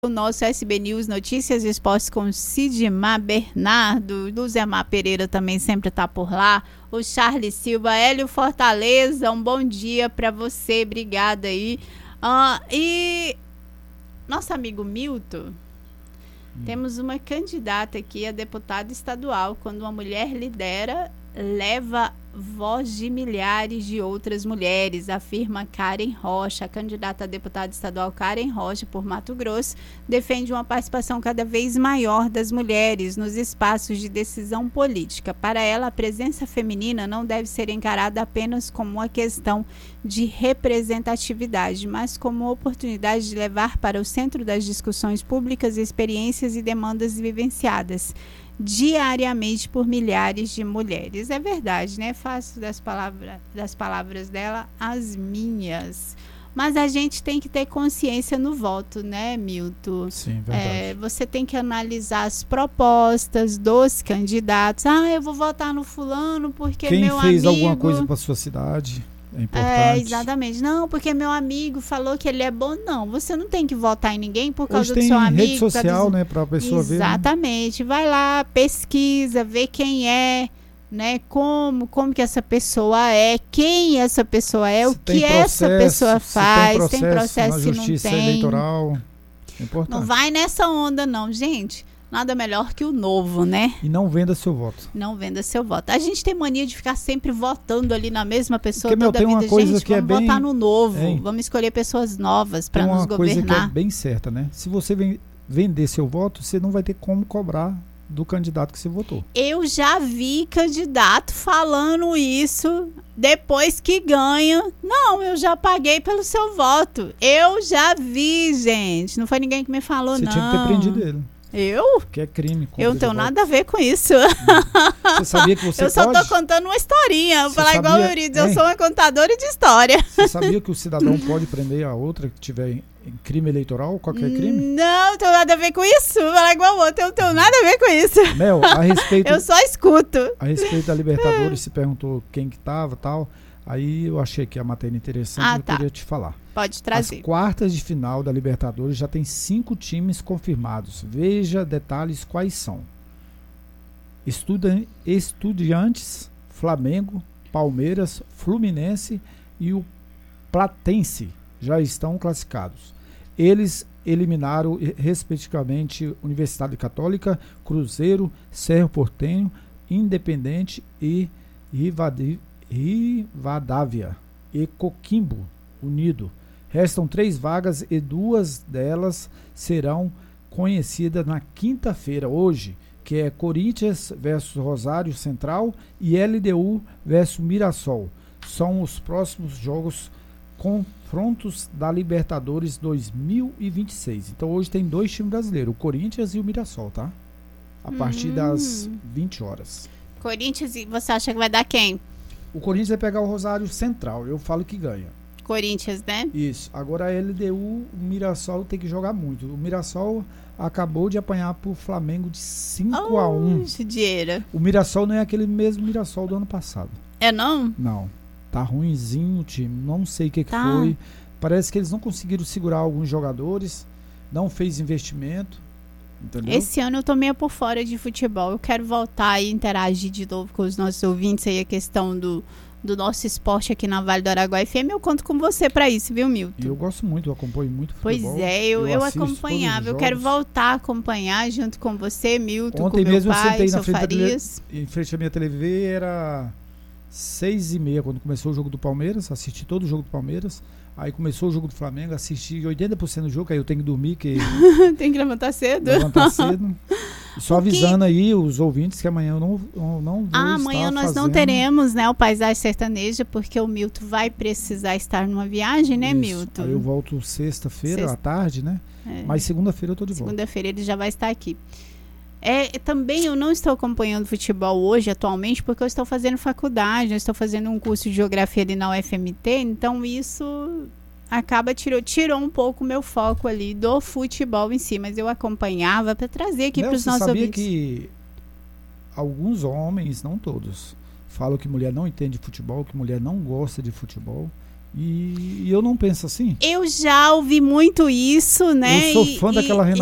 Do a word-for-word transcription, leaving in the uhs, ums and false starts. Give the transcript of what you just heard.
O nosso S B News Notícias e Esportes com Sidmar Bernardo, Luzemar Pereira também sempre está por lá, o Charles Silva, Hélio Fortaleza, um bom dia para você, obrigada aí. Uh, e nosso amigo Milton, hum. temos uma candidata aqui a deputada estadual. Quando uma mulher lidera, leva voz de milhares de outras mulheres, afirma Karen Rocha. A candidata a deputada estadual Karen Rocha, por Mato Grosso, defende uma participação cada vez maior das mulheres nos espaços de decisão política. Para ela, a presença feminina não deve ser encarada apenas como uma questão de representatividade, mas como uma oportunidade de levar para o centro das discussões públicas experiências e demandas vivenciadas diariamente por milhares de mulheres. É verdade, né? Faço das, palavra, das palavras dela as minhas. Mas a gente tem que ter consciência no voto, né, Milton? Sim, verdade. É, você tem que analisar as propostas dos candidatos. Ah, eu vou votar no fulano porque Quem meu fez amigo... alguma coisa para sua cidade é importante. É, exatamente. Não, porque meu amigo falou que ele é bom. Não, você não tem que votar em ninguém por causa Hoje do seu amigo. tem rede social, do... né, para a pessoa ver. Exatamente. Né? Vai lá, pesquisa, vê quem é, né, como, como que essa pessoa é, quem essa pessoa é, se o que essa pessoa faz, tem processo, se não tem. Na justiça eleitoral. É importante. Não vai nessa onda, não, gente. Nada melhor que o novo, né? E não venda seu voto. Não venda seu voto. A gente tem mania de ficar sempre votando ali na mesma pessoa Porque, toda meu, tem a vida. Uma coisa gente, que vamos é bem... votar no novo. Hein? Vamos escolher pessoas novas para nos governar. Tem uma coisa que é bem certa, né? Se você vender seu voto, você não vai ter como cobrar do candidato que você votou. Eu já vi candidato falando isso depois que ganha. Não, eu já paguei pelo seu voto. Eu já vi, gente. Não foi ninguém que me falou, você não. Você tinha que ter prendido ele. Eu? Que é crime. Eu não tenho nada a ver com isso. Você sabia que você Eu só pode? tô contando uma historinha. Vou você falar sabia... igual o Euridice, eu sou uma contadora de história. Você sabia que o cidadão pode prender a outra que tiver em crime eleitoral, qualquer crime? Não, não tenho nada a ver com isso. Vou falar igual o outro, eu não tenho nada a ver com isso. Mel, a respeito... eu só escuto. A respeito da Libertadores, se perguntou quem que tava e tal. Aí eu achei que a matéria interessante, ah, eu tá. queria te falar. Pode trazer. As quartas de final da Libertadores já tem cinco times confirmados. Veja detalhes quais são. Estudan- Estudiantes, Flamengo, Palmeiras, Fluminense e o Platense já estão classificados. Eles eliminaram, respectivamente, Universidade Católica, Cruzeiro, Cerro Porteño, Independente e Rivadi- Rivadavia e Coquimbo Unido. Restam três vagas e duas delas serão conhecidas na quinta-feira, hoje, que é Corinthians versus Rosário Central e L D U versus Mirassol. São os próximos jogos, confrontos da Libertadores dois mil e vinte e seis. Então hoje tem dois times brasileiros, o Corinthians e o Mirassol, tá? A partir hum. das vinte horas. Corinthians, e você acha que vai dar quem? O Corinthians vai pegar o Rosário Central, eu falo que ganha. Corinthians, né? Isso. Agora a L D U, o Mirassol tem que jogar muito. O Mirassol acabou de apanhar pro Flamengo de cinco a um. Dinheiro. O Mirassol não é aquele mesmo Mirassol do ano passado. É não? Não. Tá ruinzinho o time. Não sei o que, que tá. foi. Parece que eles não conseguiram segurar alguns jogadores. Não fez investimento. Entendeu? Esse ano eu tô meio por fora de futebol. Eu quero voltar e interagir de novo com os nossos ouvintes aí, a questão do, do nosso esporte aqui na Vale do Araguaia F M. Eu conto com você pra isso, viu, Milton? E eu gosto muito, eu acompanho muito futebol. Pois é, eu, eu, eu acompanhava. Eu quero voltar a acompanhar junto com você, Milton, Ontem com meu mesmo pai, eu sentei seu na frente, Farias. Da tele... em frente à minha T V, era seis e meia quando começou o jogo do Palmeiras. Assisti todo o jogo do Palmeiras. Aí começou o jogo do Flamengo, assisti oitenta por cento do jogo, aí eu tenho que dormir, que tem que levantar cedo. Levantar cedo. Só avisando que... aí os ouvintes que amanhã eu não, eu não vou ah, estar amanhã nós fazendo... não teremos, né, o Paisagem Sertaneja, porque o Milton vai precisar estar numa viagem, né, Isso. Milton? Aí eu volto sexta-feira Sexta... à tarde, né? É. Mas segunda-feira eu tô de volta. Segunda-feira ele já vai estar aqui. É, também eu não estou acompanhando futebol hoje, atualmente, porque eu estou fazendo faculdade, eu estou fazendo um curso de geografia ali na U F M T, então isso acaba, tirou, tirou um pouco o meu foco ali do futebol em si, mas eu acompanhava para trazer aqui para os nossos ouvintes. ouvintes. Você sabia que alguns homens, não todos, falam que mulher não entende futebol, que mulher não gosta de futebol, E, e eu não penso assim. Eu já ouvi muito isso, né? Eu sou fã e, daquela e,